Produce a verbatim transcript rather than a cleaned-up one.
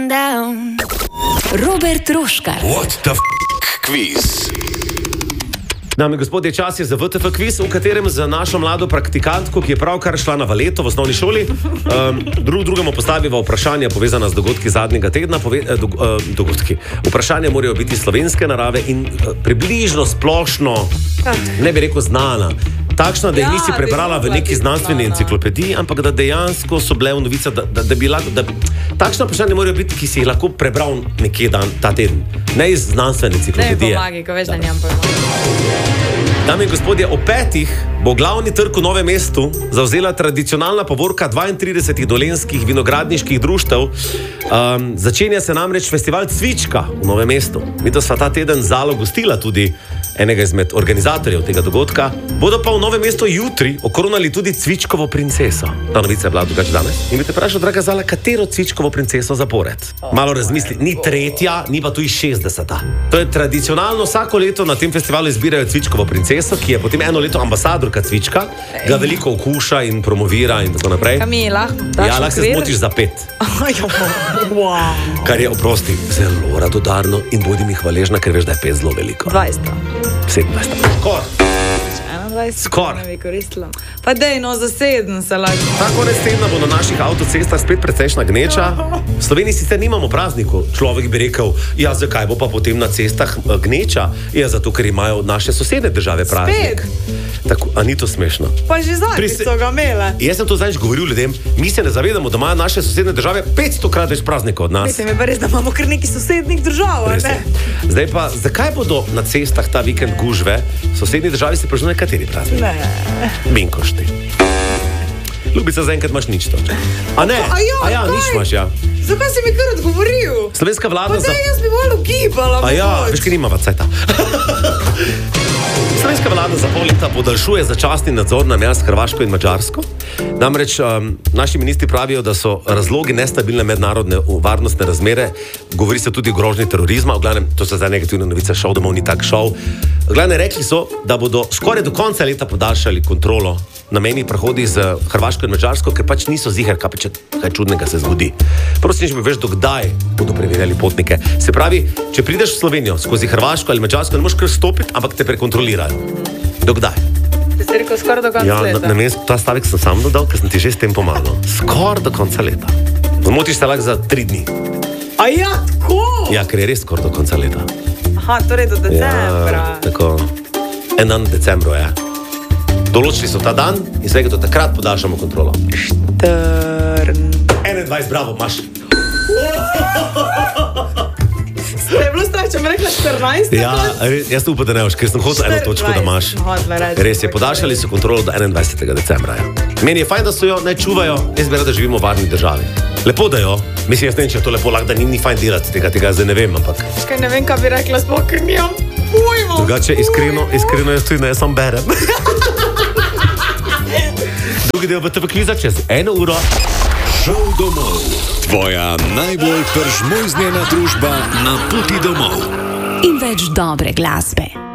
Robert Troškar. What the f*** quiz? Dame in gospodje, čas je za V T F kviz, v katerem za našo mlado praktikantko, ki je pravkar šla na valeto v osnovni šoli, um, drug drugemu postaviva vprašanja povezana z dogodki zadnjega tedna. Pove, eh, do, eh, dogodki. Vprašanja morajo biti slovenske narave in eh, približno splošno, ne bi rekel znana. Takšna, da jih nisi prebrala v neki znanstveni enciklopediji, ampak da dejansko so bile v novicah, da, da, da bi lahko. Da, takšna vprašanja morajo biti, ki si jih lahko prebral nekje dan, ta teden. Ne iz znanstvene enciklopedije. Ne pomagi, ko veš, da njam pojma. Dame in gospodje, o petih bo glavni trg v Novem mestu zavzela tradicionalna povorka dvaintridesetih dolenjskih vinogradniških društev. Um, začenja se namreč festival Cvička v Novem mestu. Mi to sva ta teden zalo gostila tudi enega izmed organizatorjev tega dogodka. Bodo pa v Novem mestu jutri okronali tudi Cvičkovo princeso. Ta novica je bila drugače danes. In bi te vprašal, draga Zala, katero Cvičkovo princeso zapored? Malo razmisli, ni tretja, ni pa tudi šestdeseta. To je tradicionalno, vsako leto na tem festivalu izbirajo Cvičkovo princeso, ki je potem eno leto ambasadorka Cvička, ga veliko okuša in promovira in tako naprej. Kamila, ja, lahko se zmotiš za pet. Wow. Kar je, oprosti, zelo radodarno in bodi mi hvaležna, ker veš, da je pet zelo veliko. dvajset. sedemnajst. Skor. enaindvajset. Skor. Ne bi koristila. Pa dej, no, za sedem se lahko. Ta konec tedna bo na naših avtocestah spet precejšna gneča. V Sloveniji sicer nimamo praznikov. Človek bi rekel, ja, zakaj bo pa potem na cestah gneča? Ja, zato, ker imajo naše sosedne države praznik. Tako, a ni to smešno? Pa že zadnjič so ga imele. Jaz sem to zadnjič govoril ljudem, mi se ne zavedamo, da imajo naše sosedne države petsto krat več praznikov od nas. Mislim, je pa res, da imamo kar nekaj sosednih držav, ne? Zdaj pa, zakaj bodo na cestah ta vikend gužve? V sosednji državi se pražnuje kateri praznik? Ne. Binkošti. Ljubica, zaenkrat imaš nič to. A ne? A ja, A ja nič imaš, ja. Zakaj si mi kar odgovoril? Slovenska vlada... Pa daj, jaz bi malo gibala. A ja, veš, ker nimava cajta. Slovenska vlada za pol leta podaljšuje začasni nadzor na mejah s Hrvaško in Madžarsko. Namreč um, naši ministri pravijo, da so razlogi nestabilne mednarodne varnostne razmere, govori se tudi o grožnji terorizma, v glavnem, to so zdaj negativne novice, šov domov ni tak šov. V glavnem, rekli so, da bodo skoraj do konca leta podaljšali kontrolo na mejnih prehodih z Hrvaško in Madžarsko, ker pač niso ziher, kaj, če, kaj čudnega se zgodi. Prosim, če bi veš, dokdaj bodo preverjali potnike. Se pravi, če prideš v Slovenijo skozi Hrvaško ali Madžarsko, ne moreš kar stopiti, ampak te prekontrolirajo. Dokdaj? Ti si rekel skoraj do konca ja, leta. Na, na mestu ta stavek sem sam dodal, ker sem ti že s tem pomagal. Skoraj do konca leta. Zmotiš se lahko za tri dni. A ja, tako? Ja, ker je res skoraj do konca leta. Aha, torej do decembra. Ja, tako. En dan v decembru, ja. Določili so ta dan in svega do takrat podaljšamo kontrolo. Štrn. enaindvajset, bravo, imaš. Ste je bilo strah, če mi rekla štirinajst? Ja, jaz upam, da ne boš, ker sem hotel eno točko, da imaš. Res je, podaljšali so kontrolo do enaindvajsetega decembra. Ja. Meni je fajn, da so jo, ne čuvajo, jaz bi rad, da živimo v varni državi. Lepo, da jo. Mislim, jaz ne vem, če je to lepo, lahko da ni, ni fajn delati tega, tega zdaj ne vem, ampak... Škaj ne vem, kaj bi rekla, sploh, ker nimam pojma. Drugače, iskreno, iskreno jaz tudi ne, jaz sam berem. Drugi del V T V kviza čez eno uro. Šov domov. Tvoja najbolj peržmojznjena družba na poti domov. In več dobre glasbe.